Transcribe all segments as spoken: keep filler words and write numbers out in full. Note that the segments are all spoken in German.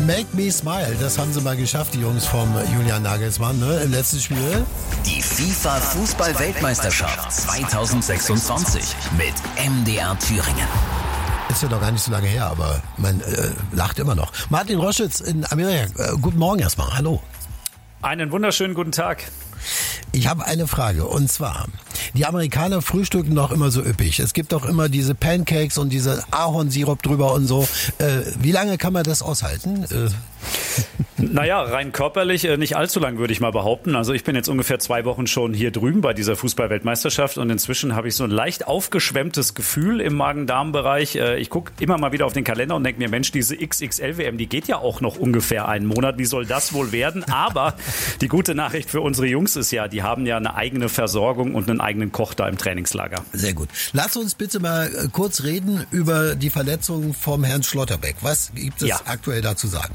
Make Me Smile, das haben sie mal geschafft, die Jungs vom Julian Nagelsmann, ne, im letzten Spiel. Die FIFA-Fußball-Weltmeisterschaft zweitausendsechsundzwanzig mit M D R Thüringen. Ist ja doch gar nicht so lange her, aber man äh, lacht immer noch. Martin Roschitz in Amerika, äh, guten Morgen erstmal, hallo. Einen wunderschönen guten Tag. Ich habe eine Frage, und zwar, die Amerikaner frühstücken doch immer so üppig. Es gibt doch immer diese Pancakes und diese Ahornsirup drüber und so. Äh, wie lange kann man das aushalten? Äh. Naja, rein körperlich äh, nicht allzu lang, würde ich mal behaupten. Also ich bin jetzt ungefähr zwei Wochen schon hier drüben bei dieser Fußball-Weltmeisterschaft und inzwischen habe ich so ein leicht aufgeschwemmtes Gefühl im Magen-Darm-Bereich. Äh, ich gucke immer mal wieder auf den Kalender und denke mir, Mensch, diese X X L-W M, die geht ja auch noch ungefähr einen Monat. Wie soll das wohl werden? Aber die gute Nachricht für unsere Jungs ist ja, die haben ja eine eigene Versorgung und einen eigenen Koch da im Trainingslager. Sehr gut. Lass uns bitte mal kurz reden über die Verletzung vom Herrn Schlotterbeck. Was gibt es ja aktuell da zu sagen?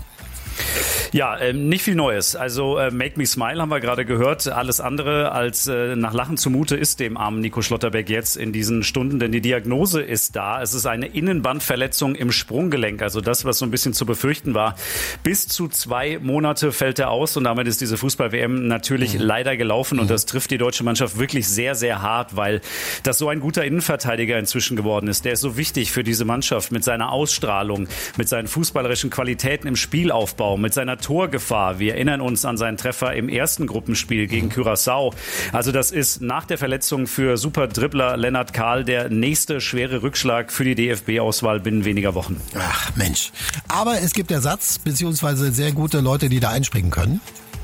Ja, ähm, nicht viel Neues. Also äh, Make Me Smile haben wir gerade gehört. Alles andere als äh, nach Lachen zumute ist dem armen Nico Schlotterbeck jetzt in diesen Stunden, denn die Diagnose ist da. Es ist eine Innenbandverletzung im Sprunggelenk, also das, was so ein bisschen zu befürchten war. Bis zu zwei Monate fällt er aus und damit ist diese Fußball-W M natürlich mhm. leider gelaufen und das trifft die deutsche Mannschaft wirklich sehr, sehr hart, weil das so ein guter Innenverteidiger inzwischen geworden ist. Der ist so wichtig für diese Mannschaft mit seiner Ausstrahlung, mit seinen fußballerischen Qualitäten im Spielaufbau, mit seiner Torgefahr. Wir erinnern uns an seinen Treffer im ersten Gruppenspiel gegen Curaçao. Also das ist nach der Verletzung für Super-Dribbler Lennart Kahl der nächste schwere Rückschlag für die D F B-Auswahl binnen weniger Wochen. Ach Mensch. Aber es gibt Ersatz, beziehungsweise sehr gute Leute, die da einspringen können.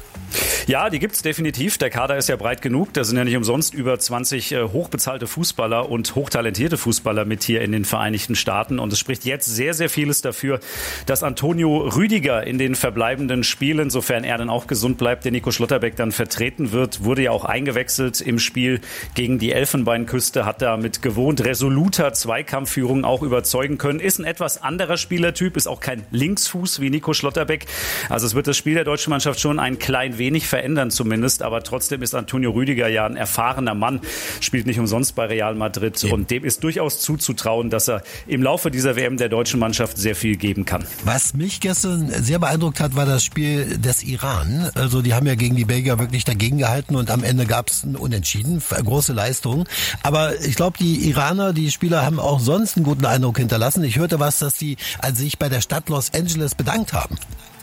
Ja, die gibt's definitiv. Der Kader ist ja breit genug. Da sind ja nicht umsonst über zwanzig äh, hochbezahlte Fußballer und hochtalentierte Fußballer mit hier in den Vereinigten Staaten. Und es spricht jetzt sehr, sehr vieles dafür, dass Antonio Rüdiger in den verbleibenden Spielen, sofern er dann auch gesund bleibt, den Nico Schlotterbeck dann vertreten wird, wurde ja auch eingewechselt im Spiel gegen die Elfenbeinküste, hat da mit gewohnt resoluter Zweikampfführung auch überzeugen können. Ist ein etwas anderer Spielertyp, ist auch kein Linksfuß wie Nico Schlotterbeck. Also es wird das Spiel der deutschen Mannschaft schon ein klein wenig verändern zumindest, aber trotzdem ist Antonio Rüdiger ja ein erfahrener Mann, spielt nicht umsonst bei Real Madrid ja. Und dem ist durchaus zuzutrauen, dass er im Laufe dieser W M der deutschen Mannschaft sehr viel geben kann. Was mich gestern sehr beeindruckt hat, war das Spiel des Iran. Also die haben ja gegen die Belgier wirklich dagegen gehalten und am Ende gab es ein Unentschieden, große Leistung. Aber ich glaube, die Iraner, die Spieler haben auch sonst einen guten Eindruck hinterlassen. Ich hörte was, dass die also sich bei der Stadt Los Angeles bedankt haben.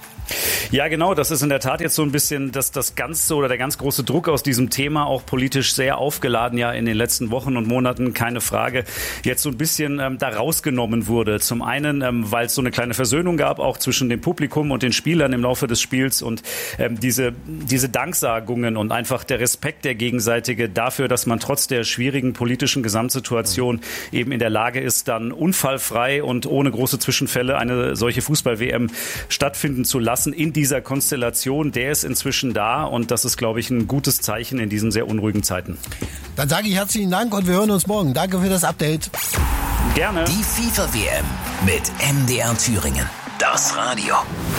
Ja, genau. Das ist in der Tat jetzt so ein bisschen das, das ganze oder der ganz große Druck aus diesem Thema, auch politisch sehr aufgeladen ja in den letzten Wochen und Monaten, keine Frage, jetzt so ein bisschen ähm, da rausgenommen wurde. Zum einen, ähm, weil es so eine kleine Versöhnung gab, auch zwischen dem Publikum und den Spielern im Laufe des Spiels und ähm, diese, diese Danksagungen und einfach der Respekt der gegenseitige dafür, dass man trotz der schwierigen politischen Gesamtsituation eben in der Lage ist, dann unfallfrei und ohne große Zwischenfälle eine solche Fußball-W M stattfinden zu lassen. In dieser Konstellation, der ist inzwischen da und das ist, glaube ich, ein gutes Zeichen in diesen sehr unruhigen Zeiten. Dann sage ich herzlichen Dank und wir hören uns morgen. Danke für das Update. Gerne. Die FIFA-W M mit M D R Thüringen. Das Radio.